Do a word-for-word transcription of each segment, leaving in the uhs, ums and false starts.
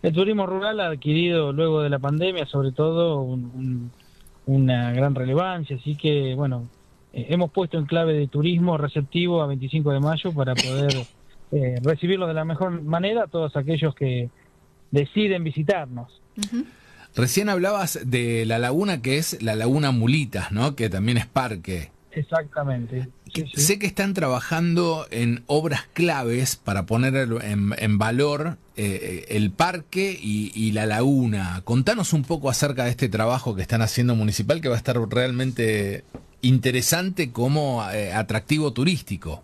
El turismo rural ha adquirido luego de la pandemia, sobre todo, un, un, una gran relevancia, así que, bueno, eh, hemos puesto en clave de turismo receptivo a veinticinco de mayo para poder eh, recibirlo de la mejor manera a todos aquellos que deciden visitarnos. Uh-huh. Recién hablabas de la laguna que es la Laguna Mulitas, ¿no? Que también es parque. Exactamente. Sí, sí. Sé que están trabajando en obras claves para poner en, en valor eh, el parque y, y la laguna. Contanos un poco acerca de este trabajo que están haciendo municipal, que va a estar realmente interesante como eh, atractivo turístico.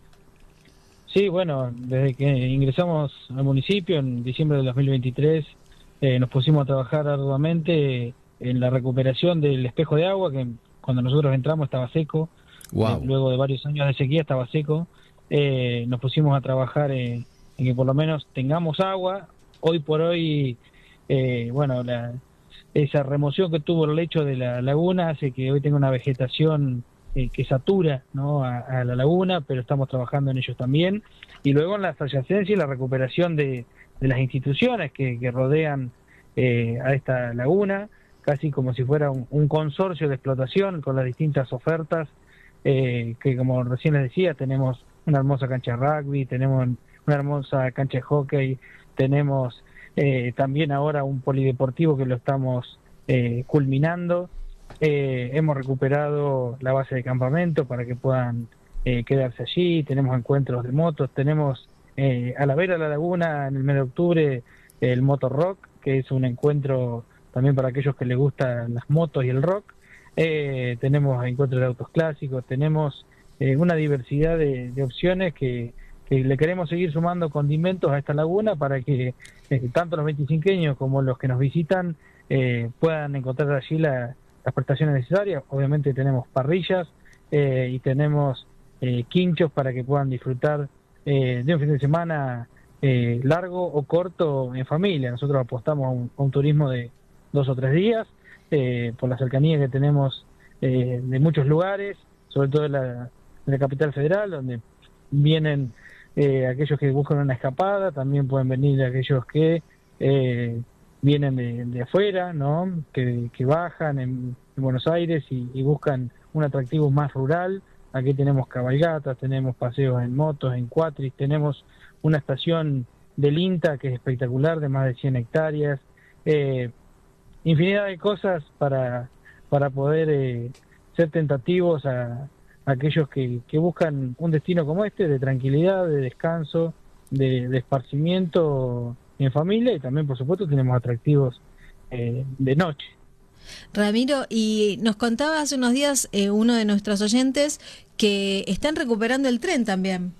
Sí, bueno, desde que ingresamos al municipio en diciembre de dos mil veintitrés eh, nos pusimos a trabajar arduamente en la recuperación del espejo de agua, que cuando nosotros entramos estaba seco. Wow. Eh, luego de varios años de sequía estaba seco. Eh, nos pusimos a trabajar en, en que por lo menos tengamos agua. Hoy por hoy, eh, bueno, la, esa remoción que tuvo el lecho de la laguna hace que hoy tenga una vegetación eh, que satura, ¿no?, a, a la laguna, pero estamos trabajando en ellos también. Y luego en la adyacencia y la recuperación de, de las instituciones que, que rodean eh, a esta laguna, casi como si fuera un, un consorcio de explotación con las distintas ofertas, eh, que como recién les decía, tenemos una hermosa cancha de rugby, tenemos una hermosa cancha de hockey, tenemos eh, también ahora un polideportivo que lo estamos eh, culminando, eh, hemos recuperado la base de campamento para que puedan eh, quedarse allí, tenemos encuentros de motos, tenemos eh, a la vera de la laguna en el mes de octubre el Motor Rock, que es un encuentro también para aquellos que les gustan las motos y el rock. Eh, tenemos encuentros de autos clásicos, tenemos eh, una diversidad de, de opciones que, que le queremos seguir sumando condimentos a esta laguna para que eh, tanto los veinticinqueños como los que nos visitan eh, puedan encontrar allí la, las prestaciones necesarias. Obviamente tenemos parrillas eh, y tenemos eh, quinchos para que puedan disfrutar eh, de un fin de semana eh, largo o corto en familia. Nosotros apostamos a un, a un turismo de dos o tres días, eh, por la cercanía que tenemos eh, de muchos lugares, sobre todo de la, de la capital federal, donde vienen eh, aquellos que buscan una escapada, también pueden venir aquellos que eh, vienen de, de afuera, ¿no?, que, que bajan en, en Buenos Aires y, y buscan un atractivo más rural. Aquí tenemos cabalgatas, tenemos paseos en motos, en cuatris, tenemos una estación del INTA que es espectacular, de más de cien hectáreas, eh, infinidad de cosas para, para poder eh, ser tentativos a, a aquellos que, que buscan un destino como este, de tranquilidad, de descanso, de, de esparcimiento en familia, y también, por supuesto, tenemos atractivos eh, de noche. Ramiro, y nos contaba hace unos días eh, uno de nuestros oyentes que están recuperando el tren también.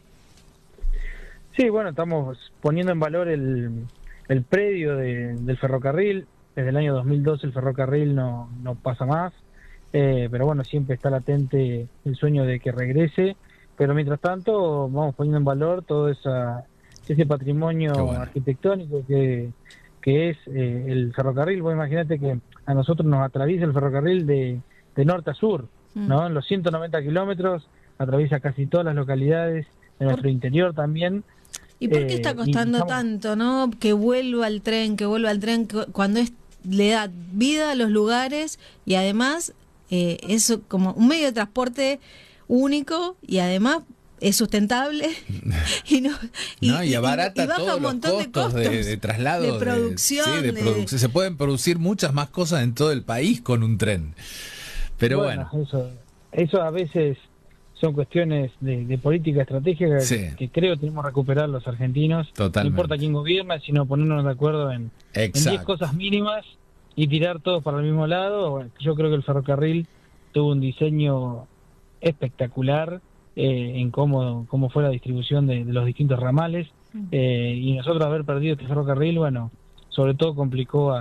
Sí, bueno, estamos poniendo en valor el, el predio de, del ferrocarril. Desde el año dos mil doce el ferrocarril no, no pasa más, eh, pero bueno, siempre está latente el sueño de que regrese, pero mientras tanto vamos poniendo en valor todo esa, ese patrimonio bueno. arquitectónico que, que es eh, el ferrocarril. Vos imagínate que a nosotros nos atraviesa el ferrocarril de, de norte a sur, mm. ¿no? En los ciento noventa kilómetros atraviesa casi todas las localidades de nuestro ¿Por? interior también. ¿Y por qué está costando eh, estamos... tanto, no? Que vuelva el tren, que vuelva el tren, que cuando es, le da vida a los lugares y además eh, es como un medio de transporte único y además es sustentable y no y, no, y abarata y, y baja todos un montón los costos de, de, de traslado, de producción, de, sí, de de... producción. Se pueden producir muchas más cosas en todo el país con un tren. Pero bueno, bueno. Eso, eso a veces son cuestiones de, de política estratégica sí. que creo tenemos que recuperar los argentinos. Totalmente. No importa quién gobierna, sino ponernos de acuerdo en diez cosas mínimas y tirar todos para el mismo lado. Bueno, yo creo que el ferrocarril tuvo un diseño espectacular eh, en cómo, cómo fue la distribución de, de los distintos ramales, eh, y nosotros haber perdido este ferrocarril, bueno, sobre todo complicó a,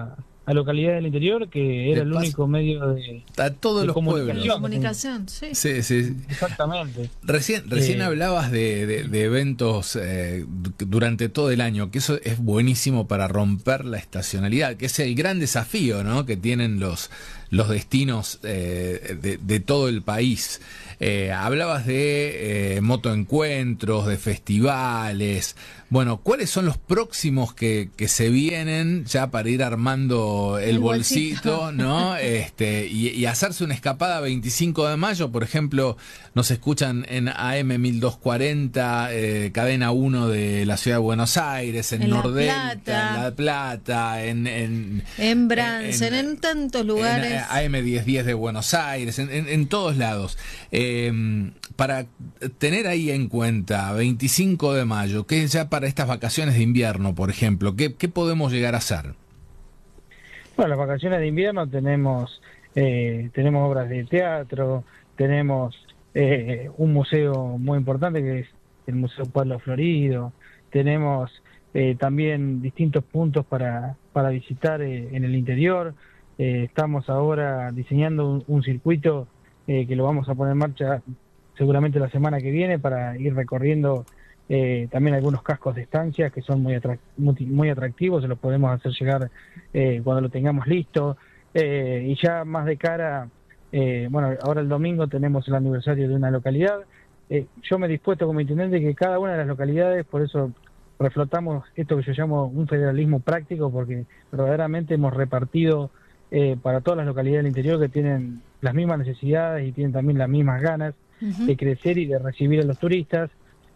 a localidades del interior, que era De el paso, único medio de, a todos de los comunicación. pueblos. Comunicación, sí. Sí, sí. Exactamente. Recién, recién Eh, hablabas de, de, de eventos eh, durante todo el año, que eso es buenísimo para romper la estacionalidad, que es el gran desafío, ¿no?, que tienen los, los destinos eh, de, de todo el país. Eh, hablabas de eh, motoencuentros, de festivales. Bueno, ¿cuáles son los próximos que, que se vienen ya para ir armando el, El bolsito, bolsito. ¿no? Este, y, y hacerse una escapada veinticinco de mayo, por ejemplo, nos escuchan en A M mil doscientos cuarenta, eh, cadena uno de la ciudad de Buenos Aires, en, En La Nordelta, Plata. en La Plata, en... en En Bransen, en, tantos lugares. En A M diez diez de Buenos Aires, en, en, en todos lados. Eh, para tener ahí en cuenta, veinticinco de mayo, que ya para estas vacaciones de invierno, por ejemplo, ¿qué, qué podemos llegar a hacer? Bueno, las vacaciones de invierno tenemos eh, tenemos obras de teatro, tenemos eh, un museo muy importante que es el Museo Pueblo Florido, tenemos eh, también distintos puntos para, para visitar eh, en el interior. Eh, estamos ahora diseñando un, un circuito eh, que lo vamos a poner en marcha seguramente la semana que viene para ir recorriendo eh, también algunos cascos de estancias que son muy, atrac muy, muy atractivos, se los podemos hacer llegar eh, cuando lo tengamos listo. Eh, y ya más de cara, eh, bueno, ahora el domingo tenemos el aniversario de una localidad. Eh, yo me he dispuesto como intendente que cada una de las localidades, por eso reflotamos esto que yo llamo un federalismo práctico, porque verdaderamente hemos repartido eh, para todas las localidades del interior que tienen las mismas necesidades y tienen también las mismas ganas Ujú. de crecer y de recibir a los turistas.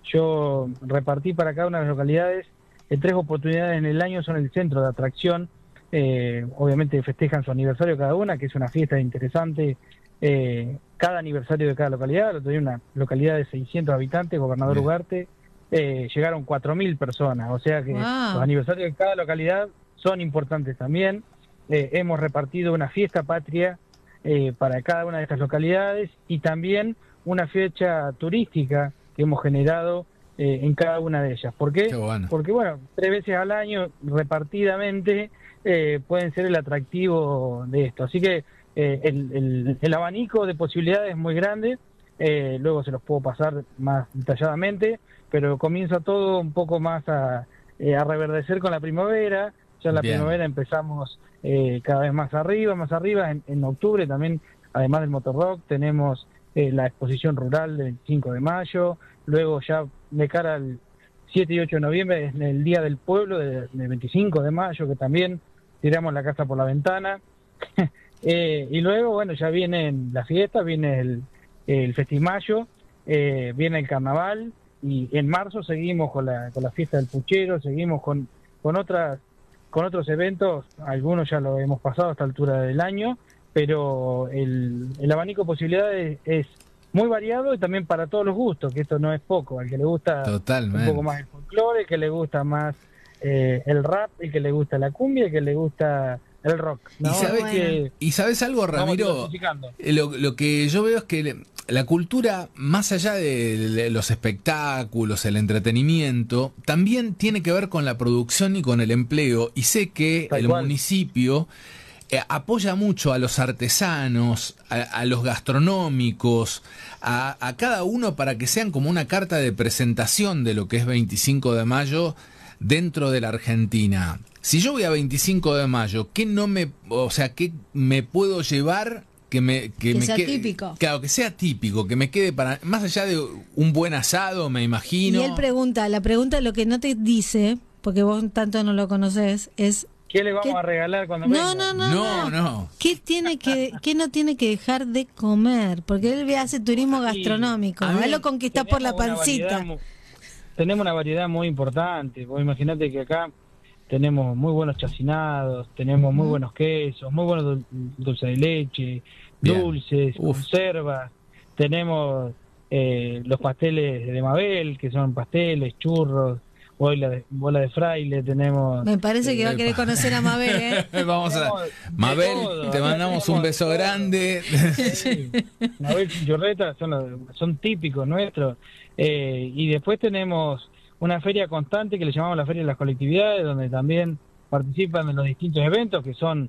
Yo repartí para cada una de las localidades en tres oportunidades en el año, son el centro de atracción. Eh, obviamente festejan su aniversario cada una, que es una fiesta interesante. Eh, cada aniversario de cada localidad, lo tenía una localidad de seiscientos habitantes, Gobernador Bien. Ugarte, eh, llegaron cuatro mil personas, o sea que Wow. los aniversarios de cada localidad son importantes también. Eh, hemos repartido una fiesta patria eh, para cada una de estas localidades y también una fecha turística que hemos generado eh, en cada una de ellas. ¿Por qué? Qué bueno. Porque, bueno, tres veces al año, repartidamente, eh, pueden ser el atractivo de esto. Así que eh, el, el, el abanico de posibilidades es muy grande, eh, luego se los puedo pasar más detalladamente, pero comienza todo un poco más a, eh, a reverdecer con la primavera. Ya en la Bien. primavera empezamos eh, cada vez más arriba, más arriba. En, en octubre también, además del Motorrock, tenemos eh, la exposición rural del veinticinco de mayo. Luego ya de cara al siete y ocho de noviembre, es el Día del Pueblo, del de veinticinco de mayo, que también tiramos la casa por la ventana. eh, y luego, bueno, ya vienen las fiestas, viene el, el Festimayo, eh, viene el Carnaval, y en marzo seguimos con la, con la fiesta del puchero, seguimos con, con otras con otros eventos, algunos ya lo hemos pasado a esta altura del año, pero el, el abanico de posibilidades es muy variado y también para todos los gustos, que esto no es poco, al que le gusta Totalmente. un poco más el folclore, el que le gusta más eh, el rap, el que le gusta la cumbia, el que le gusta el rock, ¿no? ¿Y sabes, Así que y sabes algo, vamos Ramiro? diversificando. Eh, Lo, lo que yo veo es que le- la cultura, más allá de los espectáculos, el entretenimiento, también tiene que ver con la producción y con el empleo. Y sé que Tal el cual. municipio eh, apoya mucho a los artesanos, a, a los gastronómicos, a, a cada uno para que sean como una carta de presentación de lo que es veinticinco de mayo dentro de la Argentina. Si yo voy a veinticinco de mayo, ¿qué no me, o sea, qué me puedo llevar que me que, Que me sea quede- típico. Claro, que sea típico, que me quede para más allá de un buen asado, me imagino. Y él pregunta, la pregunta, lo que no te dice, porque vos tanto no lo conoces, es ¿Qué le vamos ¿Qué? a regalar cuando no, venga? no, no, No, no, no. ¿Qué tiene que, qué no tiene que dejar de comer? Porque él hace turismo Sí, gastronómico. a mí Él lo conquista por la Tenemos una pancita. variedad mu- tenemos una variedad muy importante. Vos imaginate que acá tenemos muy buenos chacinados, tenemos muy Ujú. buenos quesos, muy buenos dul- dulce de leche, Bien. dulces, Uf. conservas. Tenemos eh, los pasteles de Mabel, que son pasteles, churros, bola de, bola de fraile. Tenemos Me parece que va a querer Epa. conocer a Mabel, ¿eh? Vamos a Tenemos de Mabel, todo, te acá mandamos tenemos un beso todo. grande. Sí, Mabel Churreta son, los- son típicos nuestros. Eh, y después tenemos una feria constante que le llamamos la Feria de las Colectividades, donde también participan en los distintos eventos, que son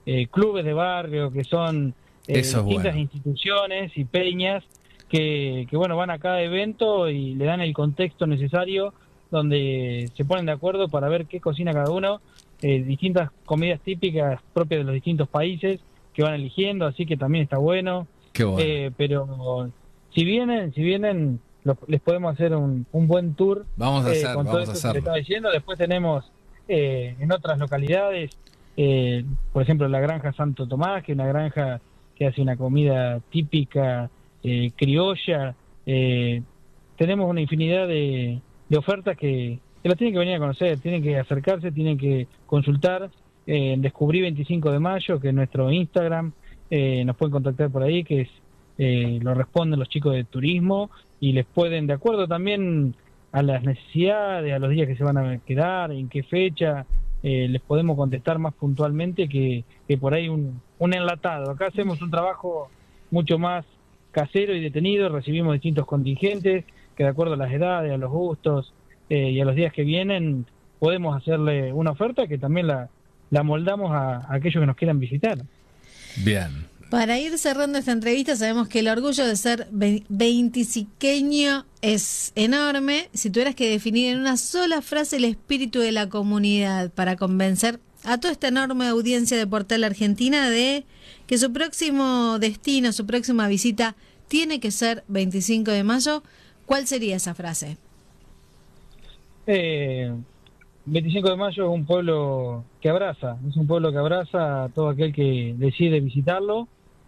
eh, clubes de barrio, que son eh, Eso es distintas bueno. instituciones y peñas que, que, bueno, van a cada evento y le dan el contexto necesario, donde se ponen de acuerdo para ver qué cocina cada uno, eh, distintas comidas típicas propias de los distintos países que van eligiendo, así que también está bueno. Qué bueno. Eh, pero si vienen, si vienen, lo- les podemos hacer un, un buen tour. Vamos a eh, hacer, con todo vamos a esto que te hacerlo. estaba diciendo. Después tenemos eh, en otras localidades, eh, por ejemplo, la granja Santo Tomás, que es una granja que hace una comida típica eh, criolla. Eh, tenemos una infinidad de, de ofertas que, que las tienen que venir a conocer, tienen que acercarse, tienen que consultar. Eh, en Descubrí veinticinco de mayo, que es nuestro Instagram, eh, nos pueden contactar por ahí, que es eh, lo responden los chicos de turismo, y les pueden, de acuerdo también a las necesidades, a los días que se van a quedar, en qué fecha, eh, les podemos contestar más puntualmente que, que por ahí un, un enlatado. Acá hacemos un trabajo mucho más casero y detenido, recibimos distintos contingentes que de acuerdo a las edades, a los gustos eh, y a los días que vienen, podemos hacerle una oferta que también la, la moldamos a, a aquellos que nos quieran visitar. Bien. Para ir cerrando esta entrevista, sabemos que el orgullo de ser ve- veintisiqueño es enorme. Si tuvieras que definir en una sola frase el espíritu de la comunidad para convencer a toda esta enorme audiencia de Portal Argentina de que su próximo destino, su próxima visita tiene que ser veinticinco de mayo, ¿cuál sería esa frase? Eh, veinticinco de mayo es un pueblo que abraza, es un pueblo que abraza a todo aquel que decide visitarlo.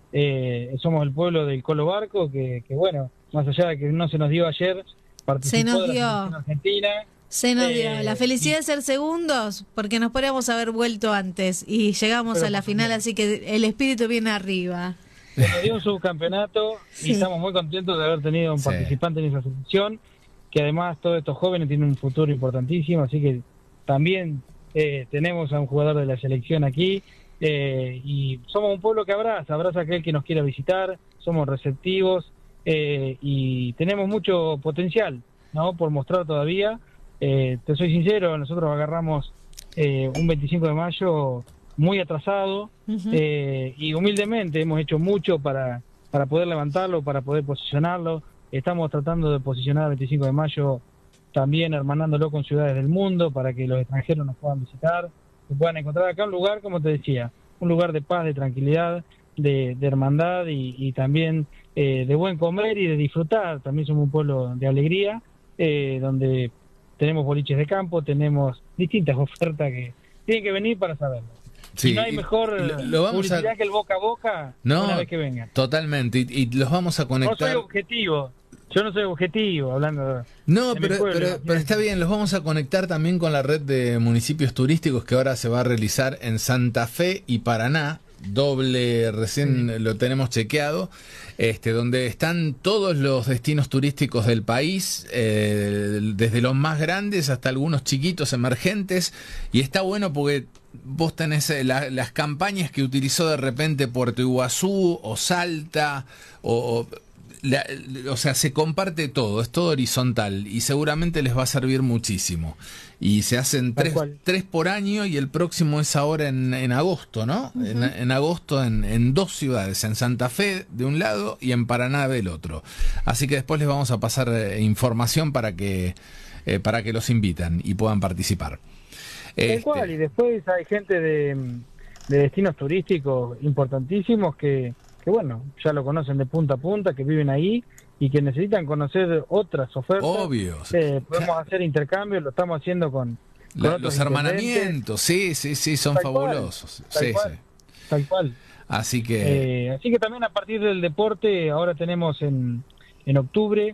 Eh, somos el pueblo del Colo Barco, que, que bueno, más allá de que no se nos dio ayer, participó Se nos de la dio. selección argentina. Se nos dio Eh, la felicidad de ser segundos, porque nos podríamos haber vuelto antes y llegamos Pero a la por final, supuesto. así que el espíritu viene arriba. Se nos dio un subcampeonato Sí. y estamos muy contentos de haber tenido un Sí. participante en esa selección, que además todos estos jóvenes tienen un futuro importantísimo, así que también eh, tenemos a un jugador de la selección aquí, eh, y somos un pueblo que abraza, abraza a aquel que nos quiera visitar, somos receptivos eh, y tenemos mucho potencial, ¿no?, por mostrar todavía. Eh, te soy sincero, nosotros agarramos eh, un veinticinco de mayo muy atrasado, Ujú. eh, y humildemente hemos hecho mucho para, para poder levantarlo, para poder posicionarlo. Estamos tratando de posicionar el veinticinco de mayo también hermanándolo con ciudades del mundo para que los extranjeros nos puedan visitar, que puedan encontrar acá un lugar, como te decía, un lugar de paz, de tranquilidad, de, de hermandad y, y también eh, de buen comer y de disfrutar. También somos un pueblo de alegría, eh, donde tenemos boliches de campo, tenemos distintas ofertas que tienen que venir para saberlo. Sí, y no hay y mejor lo- lo vamos publicidad a- que el boca a boca No, una vez que vengan. totalmente. Y, y los vamos a No conectar. soy objetivo, yo no soy objetivo hablando No, de mi pero, pueblo, pero, imagínate. pero está bien, los vamos a conectar también con la red de municipios turísticos que ahora se va a realizar en Santa Fe y Paraná, doble, recién lo tenemos chequeado, este, donde están todos los destinos turísticos del país, eh, desde los más grandes hasta algunos chiquitos emergentes, y está bueno porque vos tenés eh, la- las campañas que utilizó de repente Puerto Iguazú o Salta o... o La- o sea, se comparte todo, es todo horizontal y seguramente les va a servir muchísimo. Y se hacen Tal tres, cual. tres por año y el próximo es ahora en, en agosto, ¿no? en, en agosto en, en dos ciudades, en Santa Fe de un lado y en Paraná del otro. Así que después les vamos a pasar eh, información para que, eh, para que los invitan y puedan participar. Tal Este, cual, y después hay gente de, de destinos turísticos importantísimos que, que, bueno, ya lo conocen de punta a punta, que viven ahí y que necesitan conocer otras ofertas. Obvio. Eh, podemos hacer intercambios, lo estamos haciendo con, con la- otros los intendentes. hermanamientos, sí, sí, sí, son Tal cual, fabulosos. tal Sí, cual. sí. Tal cual. Así que... Eh, así que también a partir del deporte, ahora tenemos en, en octubre,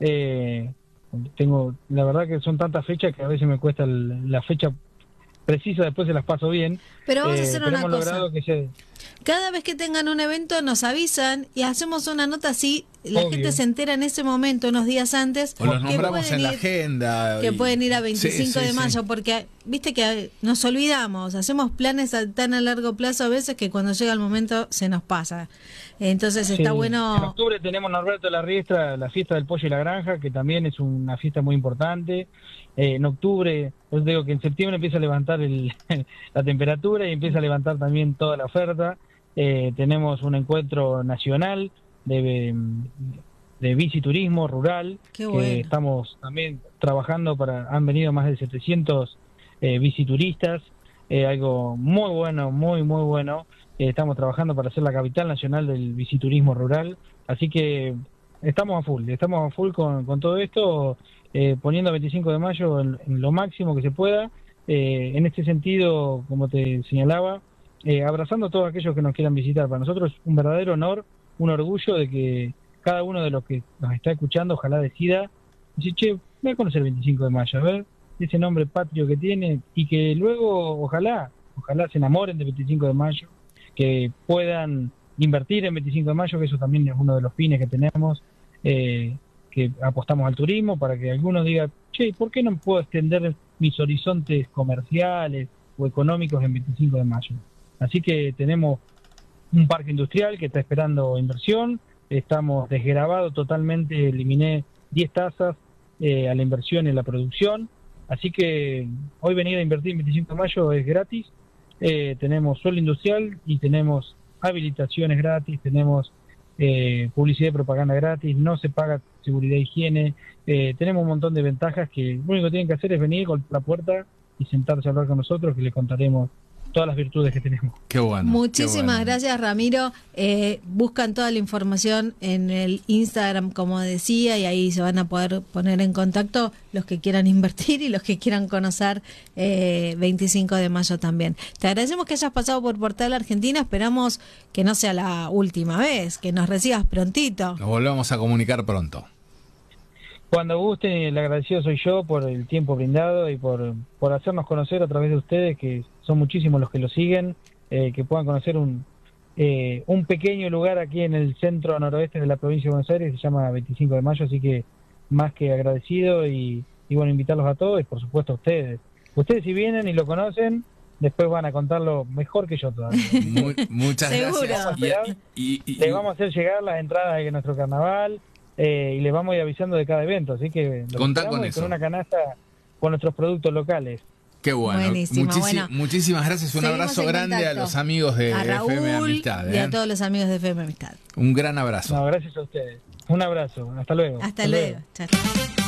eh, tengo, la verdad que son tantas fechas que a veces me cuesta el- la fecha precisa, después se las paso bien. Pero vamos a Eh, hacer pero una hemos cosa. logrado que se, Cada vez que tengan un evento nos avisan y hacemos una nota así, la Obvio. gente se entera en ese momento, unos días antes. O los nombramos en ir, la agenda. Que y... pueden ir a veinticinco sí, sí, de mayo, sí. porque viste que nos olvidamos, hacemos planes a, tan a largo plazo a veces que cuando llega el momento se nos pasa. Entonces está sí. bueno... En octubre tenemos Norberto de la Riestra, la fiesta del pollo y la granja, que también es una fiesta muy importante. Eh, en octubre, pues digo que en septiembre empieza a levantar el, la temperatura y empieza a levantar también toda la oferta. Eh, tenemos un encuentro nacional de, de biciturismo rural, Qué bueno. que estamos también trabajando para, han venido más de setecientos eh, bicituristas, eh, algo muy bueno, muy muy bueno. Eh, estamos trabajando para ser la capital nacional del biciturismo rural, así que estamos a full, estamos a full con, con todo esto, eh, poniendo veinticinco de mayo en, en lo máximo que se pueda. Eh, en este sentido, como te señalaba, Eh, abrazando a todos aquellos que nos quieran visitar. Para nosotros es un verdadero honor, un orgullo de que cada uno de los que nos está escuchando ojalá decida, dice, che, voy a conocer el veinticinco de mayo, a ver ese nombre patrio que tiene, y que luego ojalá, ojalá se enamoren del veinticinco de mayo, que puedan invertir en veinticinco de mayo, que eso también es uno de los fines que tenemos, eh, que apostamos al turismo, para que alguno diga, che, ¿por qué no puedo extender mis horizontes comerciales o económicos en veinticinco de mayo? Así que tenemos un parque industrial que está esperando inversión, estamos desgravados totalmente, eliminé diez tasas eh, a la inversión en la producción, así que hoy venir a invertir en veinticinco de mayo es gratis, eh, tenemos suelo industrial y tenemos habilitaciones gratis, tenemos eh, publicidad y propaganda gratis, no se paga seguridad e higiene, eh, tenemos un montón de ventajas que lo único que tienen que hacer es venir con la puerta y sentarse a hablar con nosotros, que les contaremos todas las virtudes que tenemos. Qué bueno. Muchísimas qué bueno. gracias, Ramiro. Eh, buscan toda la información en el Instagram, como decía, y ahí se van a poder poner en contacto los que quieran invertir y los que quieran conocer eh, veinticinco de mayo también. Te agradecemos que hayas pasado por Portal Argentina. Esperamos que no sea la última vez, que nos recibas prontito. Nos volvemos a comunicar pronto. Cuando gusten, el agradecido soy yo por el tiempo brindado y por, por hacernos conocer a través de ustedes, que son muchísimos los que lo siguen, eh, que puedan conocer un eh, un pequeño lugar aquí en el centro noroeste de la provincia de Buenos Aires, que se llama veinticinco de mayo, así que más que agradecido y, y bueno, invitarlos a todos y por supuesto a ustedes. Ustedes si vienen y lo conocen, después van a contarlo mejor que yo todavía. Muy, muchas gracias. Y, y, y, Les vamos a hacer llegar las entradas de nuestro carnaval, Eh, y les vamos a ir avisando de cada evento, así que contá con eso, con una canasta con nuestros productos locales. Qué bueno. Muchísi- bueno. Muchísimas gracias, un Seguimos abrazo grande contacto. A los amigos de a Raúl F M Amistad, ¿eh? y a todos los amigos de F M Amistad. Un gran abrazo. No, gracias a ustedes. Un abrazo, hasta luego. Hasta, hasta luego. luego. Chao.